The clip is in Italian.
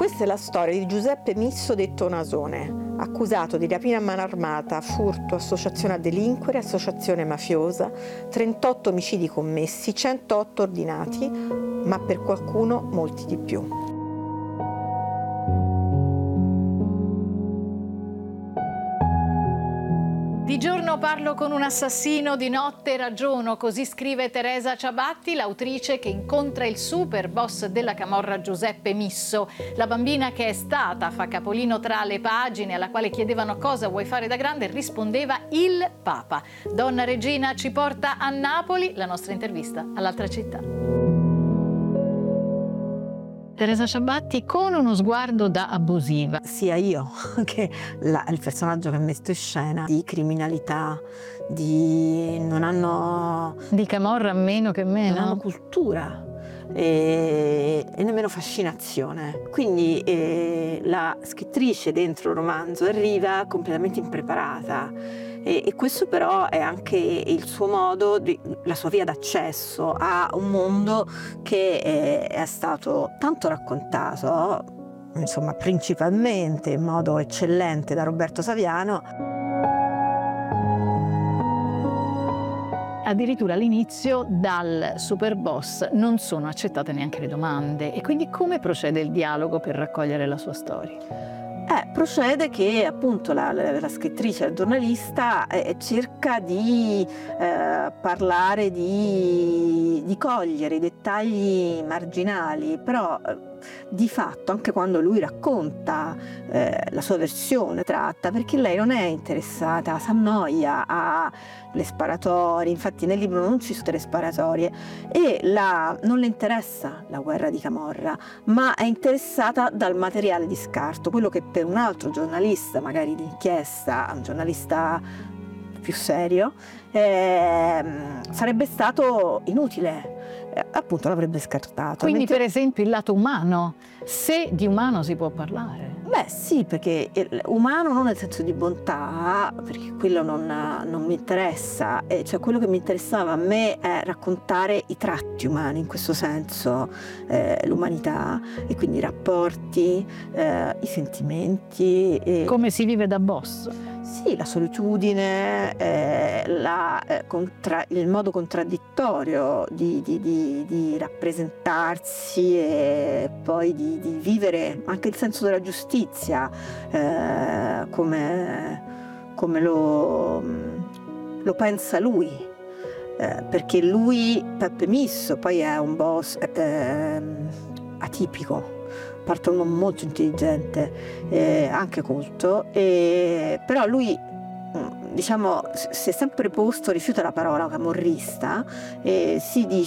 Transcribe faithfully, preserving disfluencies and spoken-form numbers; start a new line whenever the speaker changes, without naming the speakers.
Questa è la storia di Giuseppe Misso detto Nasone, accusato di rapina a mano armata, furto, associazione a delinquere, associazione mafiosa, trentotto omicidi commessi, centootto ordinati, ma per qualcuno molti di più.
Di giorno parlo con un assassino, di notte ragiono, così scrive Teresa Ciabatti, l'autrice che incontra il super boss della camorra Giuseppe Misso. La bambina che è stata fa capolino tra le pagine, alla quale chiedevano cosa vuoi fare da grande, rispondeva il Papa. Donna Regina ci porta a Napoli, la nostra intervista all'altra città. Teresa Ciabatti, con uno sguardo da abusiva.
Sia io che la, il personaggio che ho messo in scena di criminalità, di non hanno
di camorra meno che meno,
non hanno cultura e, e nemmeno fascinazione. Quindi eh, la scrittrice dentro il romanzo arriva completamente impreparata. E questo però è anche il suo modo, di, la sua via d'accesso a un mondo che è, è stato tanto raccontato, insomma principalmente in modo eccellente da Roberto Saviano.
Addirittura all'inizio dal superboss non sono accettate neanche le domande, e quindi come procede il dialogo per raccogliere la sua storia?
Eh, procede che appunto la, la, la scrittrice, la giornalista eh, cerca di eh, parlare, di, di cogliere i dettagli marginali, però eh, di fatto anche quando lui racconta eh, la sua versione tratta, perché lei non è interessata, s'annoia alle sparatorie, infatti nel libro non ci sono le sparatorie e la, non le interessa la guerra di camorra, ma è interessata dal materiale di scarto, quello che per un altro giornalista, magari d'inchiesta, un giornalista più serio, eh, sarebbe stato inutile, eh, appunto l'avrebbe scartato.
Quindi
Mentre...
per esempio il lato umano, se di umano si può parlare.
Beh sì, perché umano non nel senso di bontà, perché quello non, non mi interessa, eh, cioè quello che mi interessava a me è raccontare i tratti umani, in questo senso eh, l'umanità e quindi i rapporti, eh, i sentimenti. E...
come si vive da boss.
Sì, la solitudine, eh, la, eh, contra- il modo contraddittorio di, di, di, di rappresentarsi e poi di, di vivere anche il senso della giustizia, eh, come, come lo, lo pensa lui, eh, perché lui, Peppe Misso, poi è un boss eh, atipico. Parte un uomo molto intelligente, eh, anche colto, eh, però lui diciamo si è sempre posto, rifiuta la parola camorrista e si dice